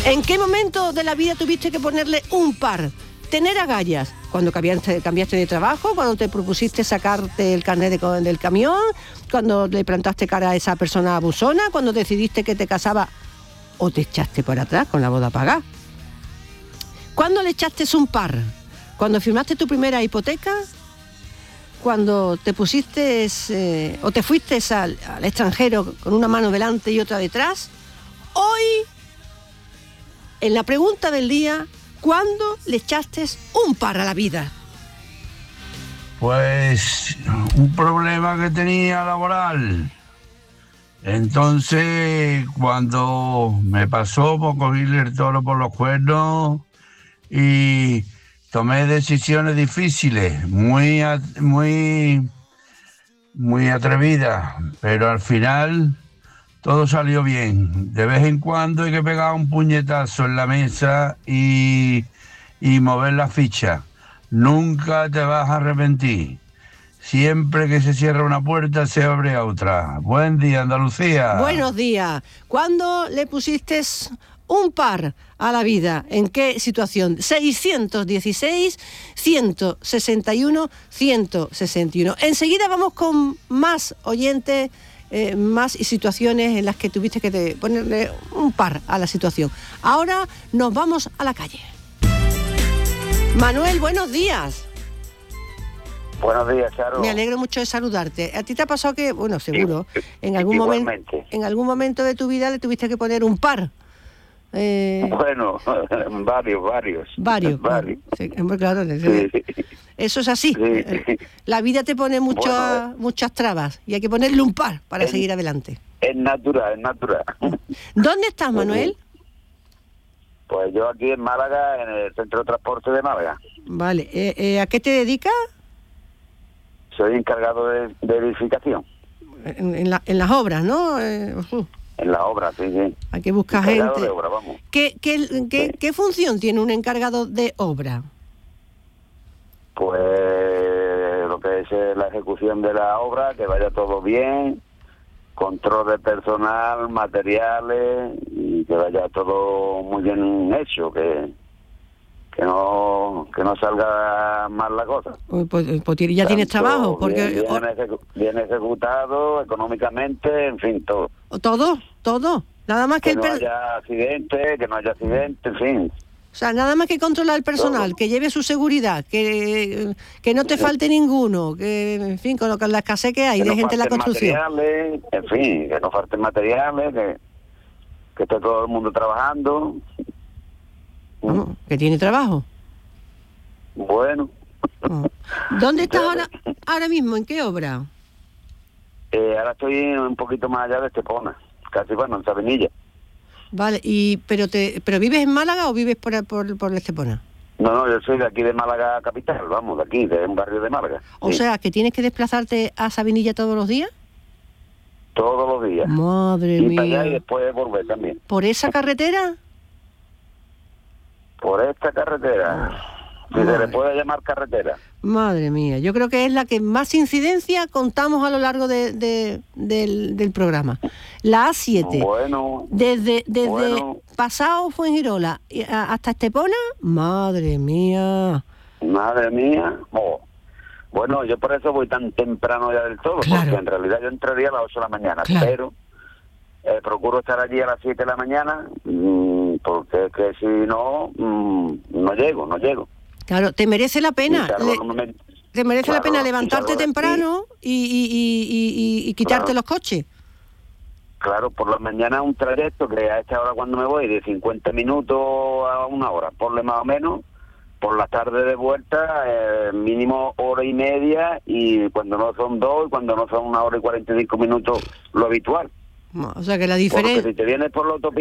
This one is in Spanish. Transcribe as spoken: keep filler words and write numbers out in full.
¿En qué momento de la vida tuviste que ponerle un par? Tener agallas, cuando cambiaste, cambiaste de trabajo, cuando te propusiste sacarte el carnet de, del camión, cuando le plantaste cara a esa persona abusona, cuando decidiste que te casaba o te echaste por atrás con la boda pagada. ¿Cuándo le echaste un par? ¿Cuando firmaste tu primera hipoteca? ¿Cuando te pusiste eh, o te fuiste al, al extranjero con una mano delante y otra detrás? Hoy, en la pregunta del día, ¿cuándo le echaste un par a la vida? Pues un problema que tenía laboral. Entonces, cuando me pasó por cogerle el toro por los cuernos y tomé decisiones difíciles, muy, muy, muy atrevidas, pero al final todo salió bien. De vez en cuando hay que pegar un puñetazo en la mesa y, y mover la ficha. Nunca te vas a arrepentir. Siempre que se cierra una puerta, se abre otra. Buen día, Andalucía. Buenos días. ¿Cuándo le pusiste un par a la vida? ¿En qué situación? seiscientos dieciséis, ciento sesenta y uno, ciento sesenta y uno. Enseguida vamos con más oyentes, eh, más situaciones en las que tuviste que te ponerle un par a la situación. Ahora nos vamos a la calle. Manuel, buenos días. Buenos días, Charo. Me alegro mucho de saludarte. ¿A ti te ha pasado que, bueno, seguro, en algún momento, en algún momento de tu vida le tuviste que poner un par? Eh... Bueno, varios, varios. Varios. Varios. Sí, claro, sí. Eso es así. Sí. La vida te pone muchas, bueno, muchas trabas y hay que ponerle un par para es, seguir adelante. Es natural, es natural. ¿Dónde estás, Manuel? Pues yo aquí en Málaga, en el Centro de Transporte de Málaga. Vale. Eh, eh, ¿A qué te dedicas? Soy encargado de, de edificación. En, en, la, en las obras, ¿no? Eh, uh. En las obras, sí, sí. Hay que buscar encargado gente. De obra, vamos. ¿Qué, qué, qué, sí. ¿Qué función tiene un encargado de obra? Pues lo que es la ejecución de la obra, que vaya todo bien, control de personal, materiales, y que vaya todo muy bien hecho, que... que no que no salga mal la cosa. Pues, pues ya Tanto tienes trabajo, porque bien, bien, ejecu- bien ejecutado económicamente, en fin, todo. Todo, todo. Nada más que, que el no per... haya accidente, que no haya accidente, en fin. O sea, nada más que controlar el personal, todo. Que lleve su seguridad, que que no te falte ninguno, que en fin, con, lo, con la escasez que hay que de no gente en la construcción. Materiales, en fin, que no falten materiales, que que esté todo el mundo trabajando. No, que tiene trabajo. Bueno. Oh. ¿Dónde estás ahora ahora mismo? ¿En qué obra? Eh, ahora estoy un poquito más allá de Estepona, casi bueno, en Sabinilla. Vale, y pero te pero ¿vives en Málaga o vives por por, por Estepona? No, no, yo soy de aquí de Málaga capital, vamos, de aquí, de un barrio de Málaga. O sí. sea, que tienes que desplazarte a Sabinilla todos los días. Todos los días. Madre y mía. Para allá y después volver también. ¿Por esa carretera? Por esta carretera, si se le puede llamar carretera. Madre mía, yo creo que es la que más incidencia contamos a lo largo de, de, del, del programa. La A siete, bueno, desde, desde bueno. pasado Fuengirola hasta Estepona, madre mía. Madre mía, oh. Bueno, yo por eso voy tan temprano ya del todo, claro. Porque en realidad yo entraría a las ocho de la mañana, claro. Pero eh, procuro estar allí a las siete de la mañana, mmm, porque es que si no, mmm, no llego, no llego. Claro, te merece la pena. Le, me... te merece claro, la pena levantarte temprano y, y, y, y, y quitarte claro. los coches. Claro, por la mañana un trayecto que a esta hora cuando me voy de cincuenta minutos a una hora, ponle más o menos. Por la tarde de vuelta, eh, mínimo hora y media, y cuando no son dos, y cuando no son una hora y cuarenta y cinco minutos, lo habitual. O sea que la diferencia... Porque si te vienes por la autopista